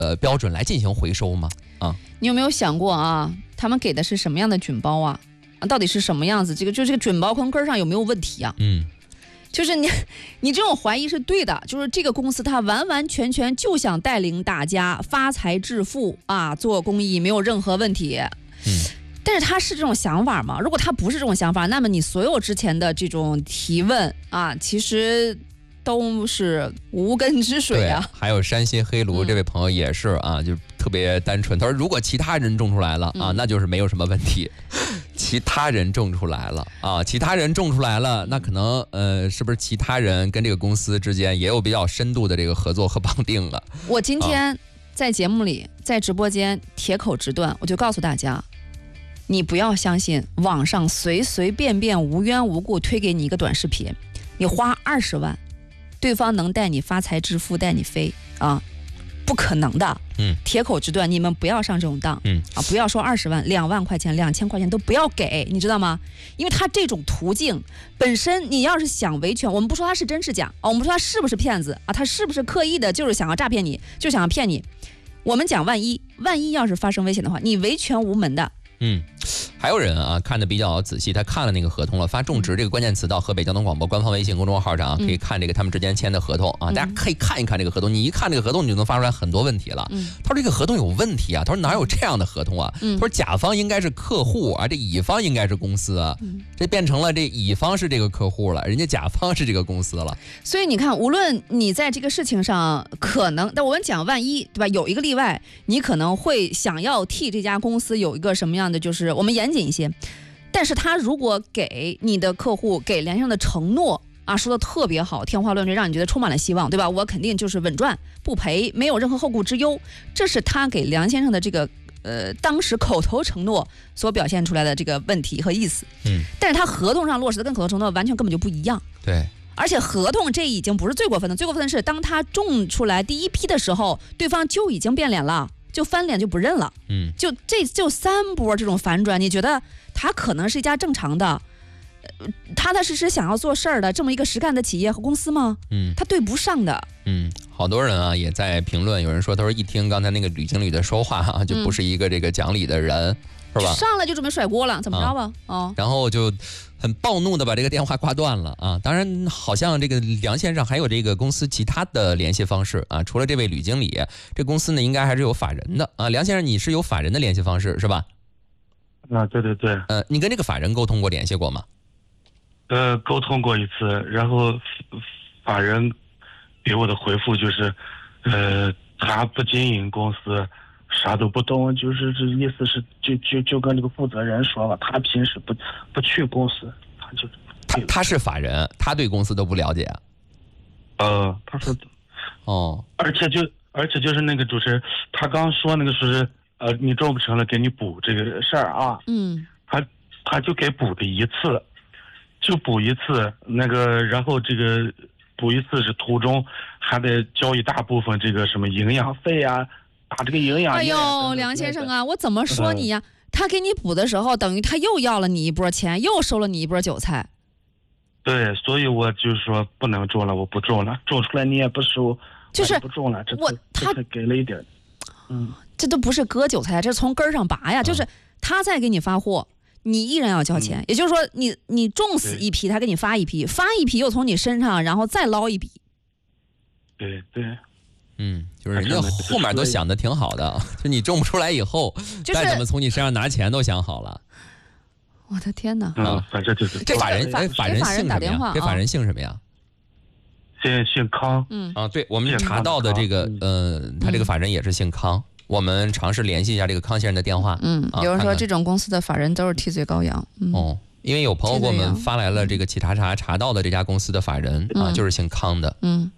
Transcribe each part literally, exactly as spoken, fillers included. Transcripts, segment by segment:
呃标准来进行回收吗？啊， 你有没有想过啊？他们给的是什么样的菌包啊？到底是什么样子？这个就这个菌包根根上有没有问题啊？ 嗯， 就是你，你这种怀疑是对的。就是这个公司它完完全全就想带领大家发财致富啊，做公益没有任何问题。 嗯， 但是他是这种想法吗？如果他不是这种想法，那么你所有之前的这种提问啊，其实都是无根之水啊。 还有山西黑卢、嗯、这位朋友也是啊，就特别单纯。他说，如果其他人种出来了啊，嗯、那就是没有什么问题。其他人种出来了啊，其他人种出来了，那可能呃，是不是其他人跟这个公司之间也有比较深度的这个合作和绑定了？ 我今天在节目里，在直播间铁口直断，我就告诉大家，你不要相信网上随随便便无缘无故推给你一个短视频，你花二十万，对方能带你发财致富，带你飞啊？不可能的。嗯，铁口直断，你们不要上这种当。嗯啊，不要说二十万、两万块钱、两千块钱都不要给，你知道吗？因为他这种途径本身，你要是想维权，我们不说他是真是假啊，我们说他是不是骗子啊，他是不是刻意的，就是想要诈骗你，就想要骗你。我们讲万一，万一要是发生危险的话，你维权无门的。 嗯，还有人啊看得比较仔细，他看了那个合同了，发种植这个关键词到河北交通广播官方微信公众号上啊，可以看这个他们之间签的合同啊，大家可以看一看这个合同，你一看这个合同，你就能发出来很多问题了。嗯，他说这个合同有问题啊，他说哪有这样的合同啊？嗯，他说甲方应该是客户啊，这乙方应该是公司啊，嗯、这变成了这乙方是这个客户了，人家甲方是这个公司了。 所以你看，无论你在这个事情上可能，但我们讲万一对吧，有一个例外，你可能会想要替这家公司有一个什么样的，就是我们严谨一些。但是他如果给你的客户给梁先生的承诺啊，说的特别好，天花乱坠，让你觉得充满了希望，对吧？我肯定就是稳赚不赔，没有任何后顾之忧，这是他给梁先生的这个呃当时口头承诺所表现出来的这个问题和意思。嗯，但是他合同上落实的跟口头承诺完全根本就不一样。 对， 而且合同这已经不是最过分的，最过分的是当他种出来第一批的时候，对方就已经变脸了。就翻脸就不认了，嗯，就这就三波这种反转，你觉得他可能是一家正常的、呃、踏踏实实想要做事儿的这么一个实干的企业和公司吗？嗯，他对不上的。嗯， 好多人啊也在评论，有人说，他说一听刚才那个吕经理的说话啊，就不是一个这个讲理的人。嗯，是吧？ 上来就准备甩锅了，怎么着吧？哦、啊， 然后就很暴怒的把这个电话挂断了啊！当然，好像这个梁先生还有这个公司其他的联系方式啊，除了这位吕经理，这公司呢应该还是有法人的啊。梁先生，你是有法人的联系方式是吧？ 啊，对对对。 呃，你跟这个法人沟通过、联系过吗？ 呃，沟通过一次，然后法人给我的回复就是，呃，他不经营公司。啥都不懂，就是这意思是就就就跟这个负责人说了，他平时不不去公司，他就他他是法人，他对公司都不了解。 呃，他说， 哦， 而且就而且就是那个主持人，他刚说那个说是呃你做不成了给你补这个事儿啊，嗯，他他就给补了一次，就补一次那个，然后这个补一次是途中还得交一大部分这个什么营养费啊。打这个营养。 哎呦，梁先生啊，我怎么说你呀、嗯？他给你补的时候，等于他又要了你一波钱，又收了你一波韭菜。 对，所以我就说不能种了，我不种了，种出来你也不收， 就是不种了。这我他这给了一点，嗯， 这都不是割韭菜，这是从根上拔呀。嗯、就是他再给你发货，你依然要交钱。嗯、也就是说你，你你种死一批，他给你发一批，发一批又从你身上，然后再捞一笔。 对对。 嗯，就是人家后面都想的挺好的，就你种不出来以后， 就是、 再怎么从你身上拿钱都想好了。 我的天哪！ 嗯，反正就是这法人，哎，法人姓什么呀？这法人姓什么呀？ 姓姓康。 嗯啊，对，我们查到的这个，呃，他这个法人也是姓康。嗯、我们尝试联系一下这个康先生的电话。 嗯， 啊、 有人说看看这种公司的法人都是替罪羔羊。嗯、 哦，因为有朋友给我们发来了这个企查查查到的这家公司的法人、嗯、啊，就是姓康的。嗯。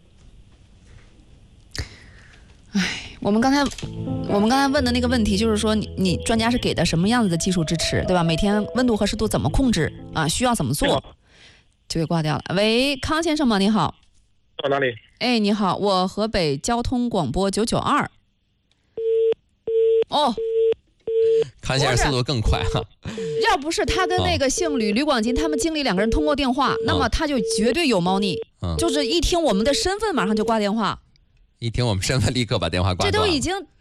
哎，我们刚才我们刚才问的那个问题就是说你，你专家是给的什么样子的技术支持，对吧？每天温度和湿度怎么控制啊？需要怎么做？就给挂掉了。喂，康先生吗？你好。 到哪里？ 哎，你好，我河北交通广播九九二。哦， 康先生速度更快哈、啊。 要不是他跟那个姓吕、吕广金他们经理两个人通过电话，哦、那么他就绝对有猫腻、嗯，就是一听我们的身份马上就挂电话。 一听我们身份，立刻把电话挂断。 这都已经